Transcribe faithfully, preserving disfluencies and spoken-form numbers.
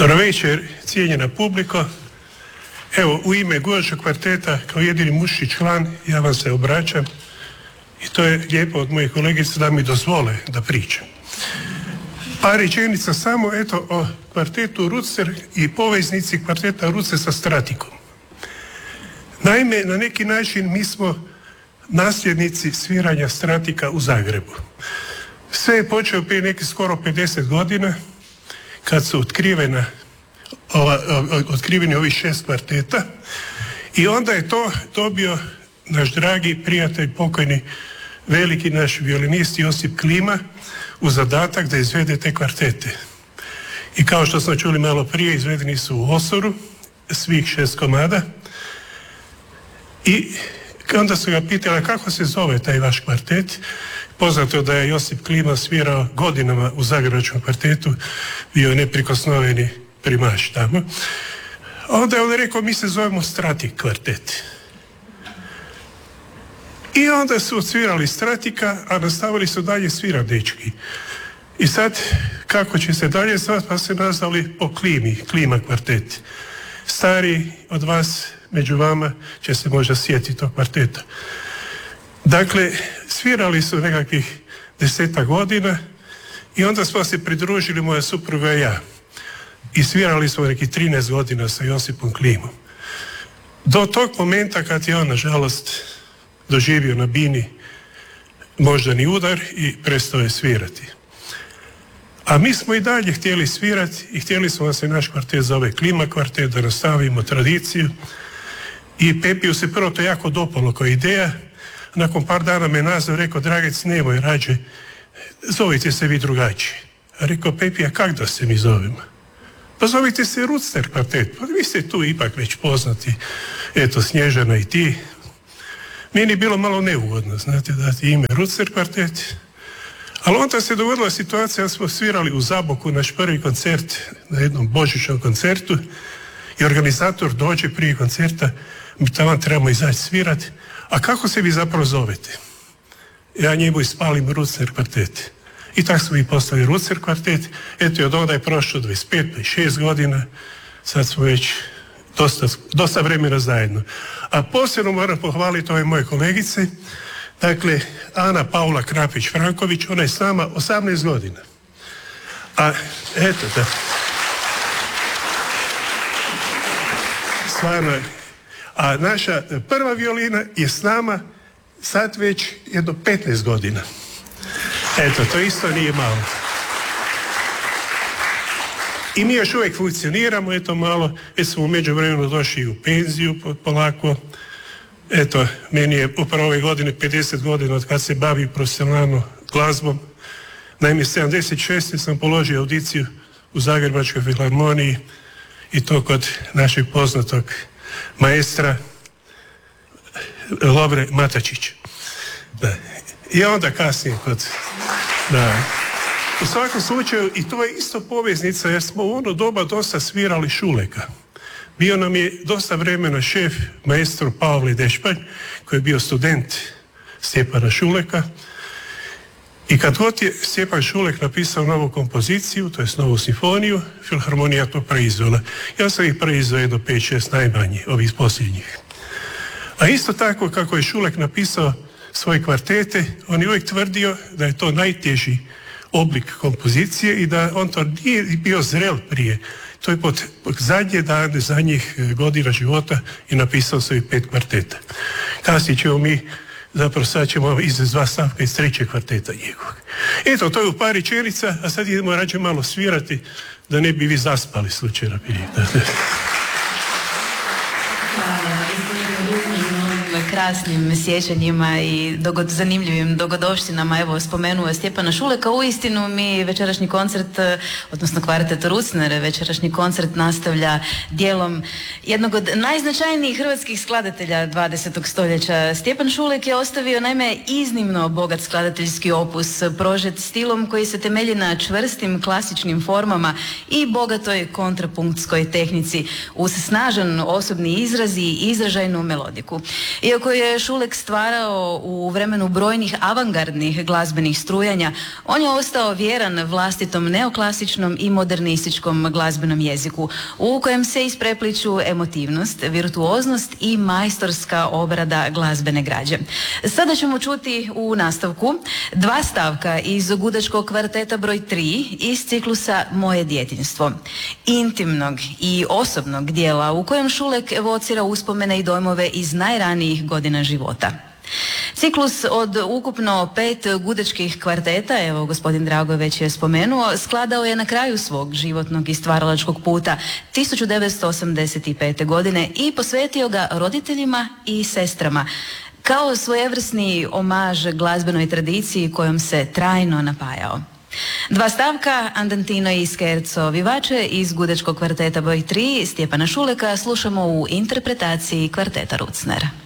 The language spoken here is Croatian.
Dobro večer, cijenjena publiko. Evo, u ime Gujačkog kvarteta, kao jedini muški član, ja vam se obraćam i to je lijepo od mojih kolegica da mi dozvole da pričam. Par rečenica samo, eto, o kvartetu Rucer i poveznici kvarteta Rucer sa Stratikom. Naime, na neki način mi smo nasljednici sviranja Stratika u Zagrebu. Sve je počeo prije nekih skoro pedeset godina, kad su otkrivena, ova, otkriveni ovih šest kvarteta, i onda je to dobio naš dragi prijatelj, pokojni veliki naš violinist Josip Klima u zadatak da izvede te kvartete. I kao što smo čuli malo prije, izvedeni su u Osoru, svih šest komada, i onda su ga pitali kako se zove taj vaš kvartet. Poznato je da je Josip Klima svirao godinama u Zagrebačkom kvartetu, bio je neprikosnoveni primaš tamo. Onda je on rekao, mi se zovemo Stratik kvartet. I onda su odsvirali Stratika, a nastavili su dalje svirati dečki. I sad, kako će se dalje zvati, pa se nazvali po Klimi, Klima kvartet. Stari od vas, među vama, će se možda sjetiti tog kvarteta. Dakle, svirali su nekakvih deseta godina i onda smo se pridružili, moja supruga i ja. I svirali smo nekih trinaest godina sa Josipom Klimom. Do tog momenta kad je on, nažalost, doživio na bini moždani udar i prestao je svirati. A mi smo i dalje htjeli svirati i htjeli smo da se naš kvartet zove Klima kvartet, da nastavimo tradiciju. I Pepiju se prvo to jako dopalo kao ideja. Nakon par dana me nazvao, rekao, Dragec, nemoj, rađe, zovite se vi drugačije. A rekao, Pepija, kak da se mi zovemo? Pa zovite se Rucer kvartet, pa vi ste tu ipak već poznati, eto, Snježana i ti. Meni je bilo malo neugodno, znate, dati ime Rucer kvartet. Ali onda se dogodila situacija da smo svirali u Zaboku naš prvi koncert, na jednom božićnom koncertu, i organizator dođe prije koncerta, mi tamo trebamo izaći svirati. A kako se vi zapravo zovete? Ja njemu ispalim Rucer kvartet. I tako smo i postali Rucer kvartet. Eto, i od onda je prošlo dvadeset pet, dvadeset šest godina. Sad smo već dosta, dosta vremena zajedno. A posebno moram pohvaliti ove moje kolegice. Dakle, Ana Paula Krapić-Franković, ona je s nama osamnaest godina. A, eto, da. Stvarno, a naša prva violina je s nama sad već jedno petnaest godina. Eto, to isto nije malo. I mi još uvijek funkcioniramo, eto malo, već smo u međuvremenu došli u penziju polako. Eto, meni je upravo ove godine pedeset godina od kad se bavim profesionalno glazbom. Naime, sedamdeset šeste sam položio audiciju u Zagrebačkoj filharmoniji i to kod našeg poznatog maestra Lovre Matačića. Da. I onda kasnije kod... Da. U svakom slučaju, i to je isto poveznica, jer smo u ono doba dosta svirali Šuleka. Bio nam je dosta vremena šef, maestro Pavle Dešpanj, koji je bio student Stjepana Šuleka. I kad god je Stjepan Šulek napisao novu kompoziciju, to je novu simfoniju, filharmonija to proizvela. Ja sam ih proizveo jedno pet šest najmanje, ovih posljednjih. A isto tako kako je Šulek napisao svoje kvartete, on je uvijek tvrdio da je to najteži oblik kompozicije i da on to nije bio zrel prije. To je pod zadnje dane, zadnjih godina života i napisao svojih pet kvarteta. Kasnije ćemo mi, zapravo sad ćemo izvesti dva stavka iz trećeg kvarteta njegovog. Eto, to je u par rečenica, a sad idemo rađe malo svirati da ne bi vi zaspali slučajno prije. Krasnim sjećanjima i dogod, zanimljivim dogodoštinama. Evo, spomenuo Stjepana Šuleka. Uistinu mi večerašnji koncert, odnosno kvartet Rucner, večerašnji koncert nastavlja dijelom jednog od najznačajnijih hrvatskih skladatelja dvadesetog stoljeća. Stjepan Šulek je ostavio naime iznimno bogat skladateljski opus, prožet stilom koji se temelji na čvrstim klasičnim formama i bogatoj kontrapunktskoj tehnici uz snažan osobni izraz i izražajnu melodiku. Iako je je Šulek stvarao u vremenu brojnih avangardnih glazbenih strujanja, on je ostao vjeran vlastitom neoklasičnom i modernističkom glazbenom jeziku, u kojem se isprepliću emotivnost, virtuoznost i majstorska obrada glazbene građe. Sada ćemo čuti u nastavku dva stavka iz Gudačkog kvarteta broj tri iz ciklusa Moje djetinjstvo, intimnog i osobnog dijela u kojem Šulek evocira uspomene i dojmove iz najranijih godina života. Ciklus od ukupno pet gudačkih kvarteta, evo gospodin Drago već je spomenuo, skladao je na kraju svog životnog i stvaralačkog puta tisuću devetsto osamdeset pete. godine i posvetio ga roditeljima i sestrama, kao svojevrsni omaž glazbenoj tradiciji kojom se trajno napajao. Dva stavka Andantino i Scherzo vivace iz Gudačkog kvarteta broj tri Stjepana Šuleka slušamo u interpretaciji kvarteta Rucner.